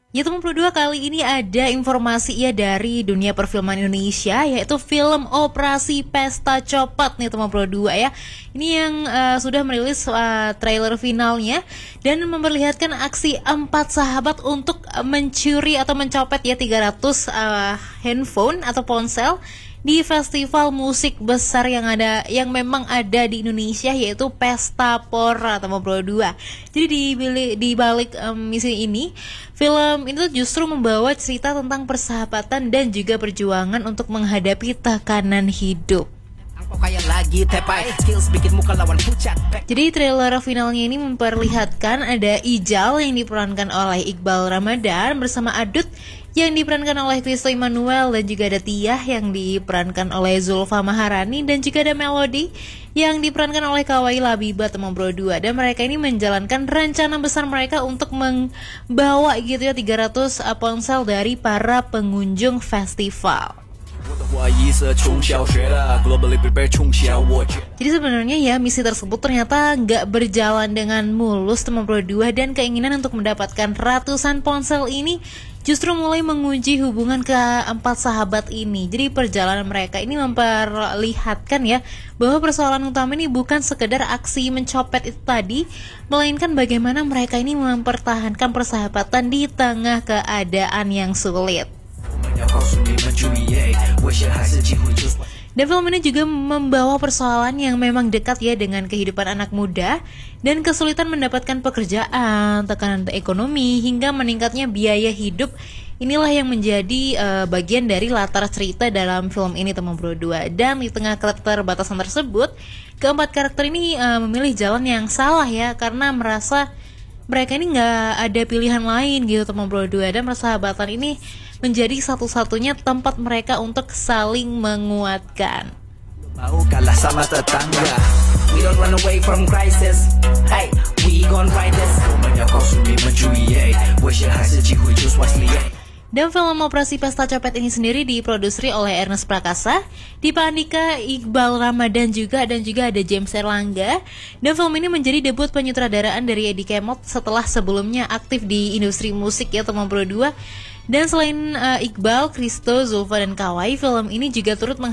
Ya teman Pro 2, kali ini ada informasi ya dari dunia perfilman Indonesia, yaitu film Operasi Pesta Copet nih teman Pro 2 ya. Ini yang sudah merilis trailer finalnya dan memperlihatkan aksi 4 sahabat untuk mencuri atau mencopet ya 300 handphone atau ponsel di festival musik besar yang memang ada di Indonesia, yaitu Pesta Pora teman Pro 2. Jadi di balik misi ini, film itu justru membawa cerita tentang persahabatan dan juga perjuangan untuk menghadapi tekanan hidup. Jadi trailer finalnya ini memperlihatkan ada Ijal yang diperankan oleh Iqbal Ramadan bersama Adut yang diperankan oleh Christo Emmanuel, dan juga ada Tiah yang diperankan oleh Zulfa Maharani, dan juga ada Melody yang diperankan oleh Kawai Labiba teman Pro 2. Dan mereka ini menjalankan rencana besar mereka untuk membawa gitu ya 300 ponsel dari para pengunjung festival. Jadi sebenarnya ya misi tersebut ternyata nggak berjalan dengan mulus teman Pro 2, dan keinginan untuk mendapatkan ratusan ponsel ini justru mulai menguji hubungan keempat sahabat ini. Jadi perjalanan mereka ini memperlihatkan ya bahwa persoalan utama ini bukan sekedar aksi mencopet itu tadi, melainkan bagaimana mereka ini mempertahankan persahabatan di tengah keadaan yang sulit. Dan film ini juga membawa persoalan yang memang dekat ya dengan kehidupan anak muda dan kesulitan mendapatkan pekerjaan, tekanan ekonomi, hingga meningkatnya biaya hidup. Inilah yang menjadi bagian dari latar cerita dalam film ini teman Pro 2. Dan di tengah keterbatasan tersebut, keempat karakter ini memilih jalan yang salah ya, karena merasa mereka ini nggak ada pilihan lain gitu teman Pro 2. Dan persahabatan ini menjadi satu-satunya tempat mereka untuk saling menguatkan. Mau kalah sama tetangga, we don't run away from crisis, hey, we gon' ride this. Dan film Operasi Pesta Copet ini sendiri diproduksi oleh Ernest Prakasa, Dipa Andika, Iqbal Ramadan juga, dan juga ada James Erlangga. Dan film ini menjadi debut penyutradaraan dari Edi Kemot setelah sebelumnya aktif di industri musik ya teman Pro 2. Dan selain Iqbal, Christo, Zulfa, dan Kawai, film ini juga turut